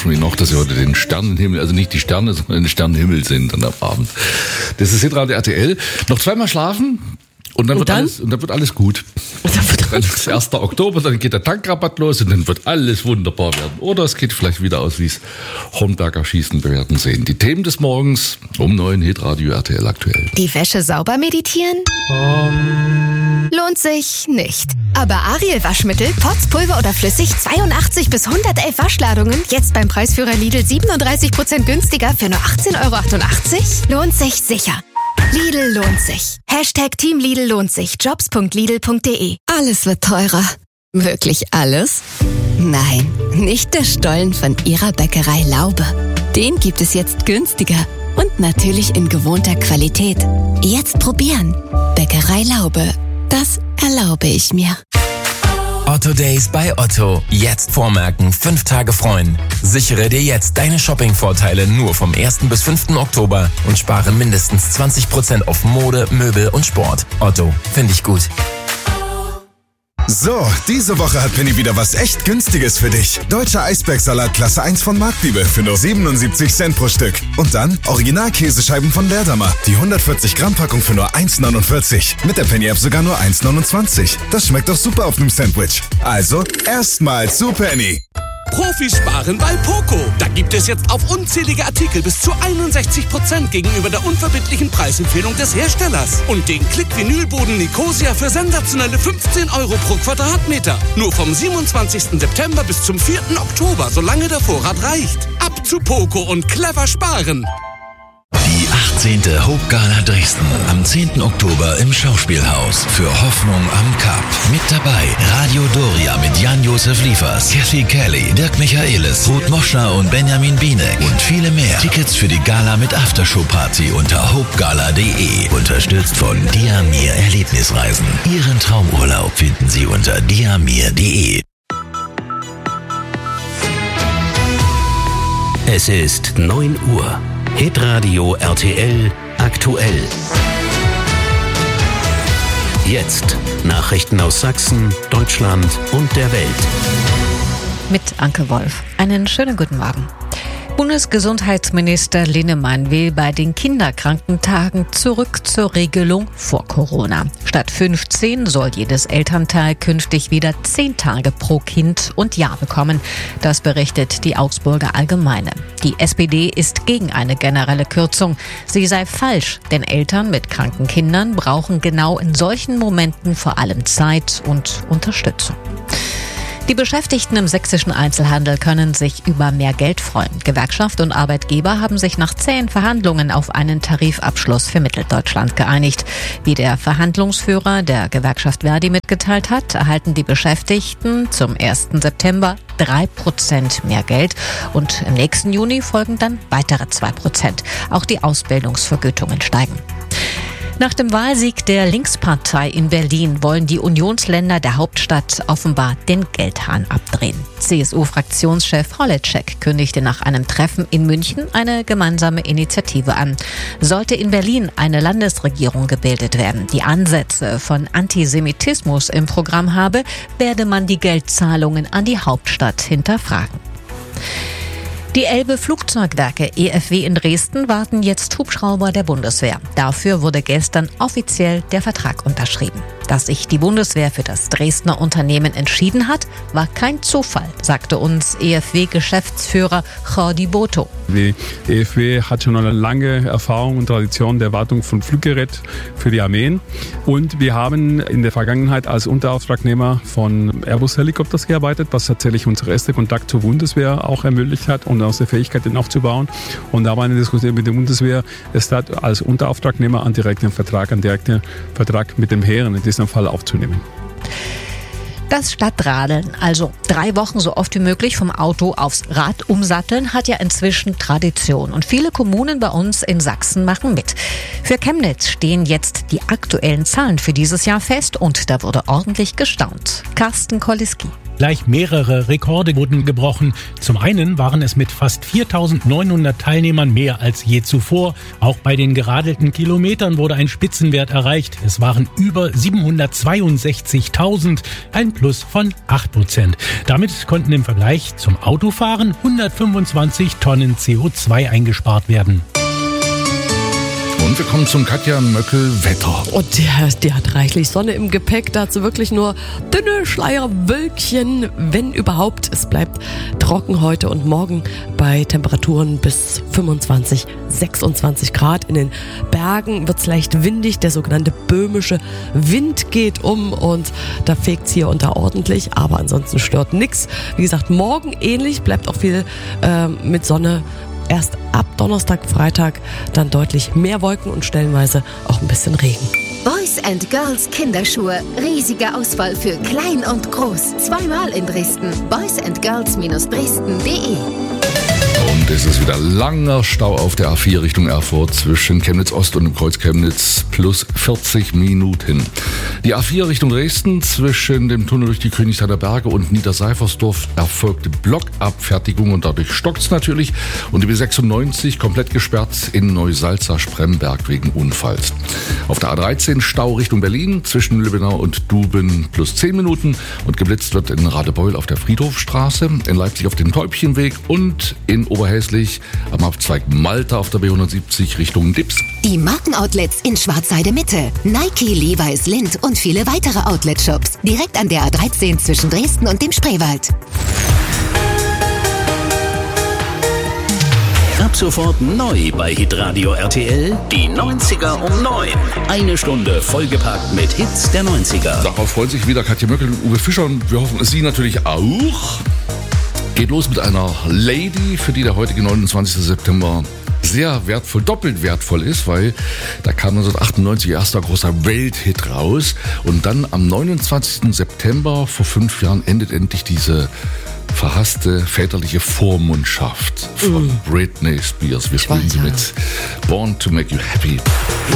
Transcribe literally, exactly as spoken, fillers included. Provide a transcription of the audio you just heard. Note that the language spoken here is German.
wünschen wir noch, dass Sie heute den Sternenhimmel, also nicht die Sterne, sondern den Sternenhimmel sehen dann am Abend. Das ist Hitradio R T L. Noch zweimal schlafen. Und dann, und, wird dann? Alles, und dann wird alles gut. Und dann, wird dann ist erster Oktober, dann geht der Tankrabatt los und dann wird alles wunderbar werden. Oder es geht vielleicht wieder aus wie es Hornberger Schießen. Wir werden sehen. Die Themen des Morgens um neun Hitradio R T L aktuell. Die Wäsche sauber meditieren? Um. Lohnt sich nicht. Aber Ariel Waschmittel, Pots, Pulver oder flüssig, zweiundachtzig bis hundertelf Waschladungen, jetzt beim Preisführer Lidl siebenunddreißig Prozent günstiger für nur achtzehn Euro achtundachtzig? Lohnt sich sicher. Lidl lohnt sich. Hashtag Team Lidl lohnt sich. Jobs punkt lidl punkt de. Alles wird teurer. Wirklich alles? Nein, nicht der Stollen von Ihrer Bäckerei Laube. Den gibt es jetzt günstiger und natürlich in gewohnter Qualität. Jetzt probieren. Bäckerei Laube. Das erlaube ich mir. Otto Days bei Otto. Jetzt vormerken, fünf Tage freuen. Sichere dir jetzt deine Shopping-Vorteile nur vom ersten bis fünften Oktober und spare mindestens zwanzig Prozent auf Mode, Möbel und Sport. Otto, finde ich gut. So, diese Woche hat Penny wieder was echt Günstiges für dich. Deutscher Eisbergsalat Klasse eins von Marktliebe für nur siebenundsiebzig Cent pro Stück. Und dann Original-Käsescheiben von Leerdammer. Die hundertvierzig Gramm Packung für nur eins neunundvierzig. Mit der Penny-App sogar nur eins neunundzwanzig. Das schmeckt doch super auf einem Sandwich. Also, erstmal zu Penny. Profis sparen bei Poco. Da gibt es jetzt auf unzählige Artikel bis zu einundsechzig Prozent gegenüber der unverbindlichen Preisempfehlung des Herstellers. Und den Klick-Vinylboden Nicosia für sensationelle fünfzehn Euro pro Quadratmeter. Nur vom siebenundzwanzigsten September bis zum vierten Oktober, solange der Vorrat reicht. Ab zu Poco und clever sparen. Die achtzehnte Hope Gala Dresden am zehnten Oktober im Schauspielhaus für Hoffnung am Kap. Mit dabei Radio Doria mit Jan-Josef Liefers, Kathy Kelly, Dirk Michaelis, Ruth Moschner und Benjamin Bienek und viele mehr. Tickets für die Gala mit Aftershow-Party unter hopegala punkt de. Unterstützt von Diamir Erlebnisreisen. Ihren Traumurlaub finden Sie unter diamir punkt de. Es ist neun Uhr. Hitradio R T L aktuell. Jetzt Nachrichten aus Sachsen, Deutschland und der Welt. Mit Anke Wolf. Einen schönen guten Morgen. Bundesgesundheitsminister Linnemann will bei den Kinderkrankentagen zurück zur Regelung vor Corona. Statt fünfzehn soll jedes Elternteil künftig wieder zehn Tage pro Kind und Jahr bekommen. Das berichtet die Augsburger Allgemeine. Die S P D ist gegen eine generelle Kürzung. Sie sei falsch, denn Eltern mit kranken Kindern brauchen genau in solchen Momenten vor allem Zeit und Unterstützung. Die Beschäftigten im sächsischen Einzelhandel können sich über mehr Geld freuen. Gewerkschaft und Arbeitgeber haben sich nach zähen Verhandlungen auf einen Tarifabschluss für Mitteldeutschland geeinigt. Wie der Verhandlungsführer der Gewerkschaft Verdi mitgeteilt hat, erhalten die Beschäftigten zum ersten September drei Prozent mehr Geld und im nächsten Juni folgen dann weitere zwei Prozent. Auch die Ausbildungsvergütungen steigen. Nach dem Wahlsieg der Linkspartei in Berlin wollen die Unionsländer der Hauptstadt offenbar den Geldhahn abdrehen. C S U-Fraktionschef Holleczek kündigte nach einem Treffen in München eine gemeinsame Initiative an. Sollte in Berlin eine Landesregierung gebildet werden, die Ansätze von Antisemitismus im Programm habe, werde man die Geldzahlungen an die Hauptstadt hinterfragen. Die Elbe-Flugzeugwerke E F W in Dresden warten jetzt Hubschrauber der Bundeswehr. Dafür wurde gestern offiziell der Vertrag unterschrieben. Dass sich die Bundeswehr für das Dresdner Unternehmen entschieden hat, war kein Zufall, sagte uns E F W-Geschäftsführer Jordi Boto. Die E F W hat schon eine lange Erfahrung und Tradition der Wartung von Fluggerät für die Armeen. Und wir haben in der Vergangenheit als Unterauftragnehmer von Airbus Helikopters gearbeitet, was tatsächlich unser erster Kontakt zur Bundeswehr auch ermöglicht hat und aus der Fähigkeit, den aufzubauen. Und da war eine Diskussion mit der Bundeswehr, es hat als Unterauftragnehmer einen direkten Vertrag, einen direkten Vertrag mit dem Heeren in diesem Fall aufzunehmen. Das Stadtradeln, also drei Wochen so oft wie möglich vom Auto aufs Rad umsatteln, hat ja inzwischen Tradition. Und viele Kommunen bei uns in Sachsen machen mit. Für Chemnitz stehen jetzt die aktuellen Zahlen für dieses Jahr fest und da wurde ordentlich gestaunt. Carsten Koliski. Gleich mehrere Rekorde wurden gebrochen. Zum einen waren es mit fast viertausendneunhundert Teilnehmern mehr als je zuvor. Auch bei den geradelten Kilometern wurde ein Spitzenwert erreicht. Es waren über siebenhundertzweiundsechzigtausend, ein Plus von acht Prozent. Damit konnten im Vergleich zum Autofahren hundertfünfundzwanzig Tonnen C O zwei eingespart werden. Und wir kommen zum Katja Möckel-Wetter. Und der, der hat reichlich Sonne im Gepäck. Dazu wirklich nur dünne Schleierwölkchen, wenn überhaupt. Es bleibt trocken heute und morgen bei Temperaturen bis fünfundzwanzig, sechsundzwanzig Grad. In den Bergen wird es leicht windig. Der sogenannte böhmische Wind geht um und da fegt es hier unter ordentlich. Aber ansonsten stört nichts. Wie gesagt, morgen ähnlich, bleibt auch viel äh, mit Sonne. Erst ab Donnerstag, Freitag dann deutlich mehr Wolken und stellenweise auch ein bisschen Regen. Boys and Girls Kinderschuhe. Riesiger Auswahl für klein und groß. Zweimal in Dresden. boys and girls Dresden punkt de. Und es ist wieder langer Stau auf der A vier Richtung Erfurt zwischen Chemnitz Ost und dem Kreuz Chemnitz plus vierzig Minuten. Die A vier Richtung Dresden zwischen dem Tunnel durch die Königshainer Berge und Niederseifersdorf erfolgte Blockabfertigung und dadurch stockt's natürlich. Und die B sechsundneunzig komplett gesperrt in Neusalza-Spremberg wegen Unfalls. Auf der A dreizehn Stau Richtung Berlin zwischen Lübbenau und Duben plus zehn Minuten und geblitzt wird in Radebeul auf der Friedhofstraße, in Leipzig auf dem Täubchenweg und in Oberhäslich am Abzweig Malta auf der B hundertsiebzig Richtung Dips. Die Markenoutlets in Schwarzheide Mitte. Nike, Levi's, Lindt und viele weitere Outlet-Shops. Direkt an der A dreizehn zwischen Dresden und dem Spreewald. Ab sofort neu bei Hitradio R T L, die neunziger um neun. Eine Stunde vollgepackt mit Hits der neunziger. Darauf freuen sich wieder Katja Möckel und Uwe Fischer und wir hoffen, Sie natürlich auch. Geht los mit einer Lady, für die der heutige neunundzwanzigster September sehr wertvoll, doppelt wertvoll ist, weil da kam neunzehnhundertachtundneunzig ihr erster großer Welthit raus und dann am neunundzwanzigsten September vor fünf Jahren endet endlich diese verhasste väterliche Vormundschaft von mm. Britney Spears. Wir spielen sie mit Born to Make You Happy.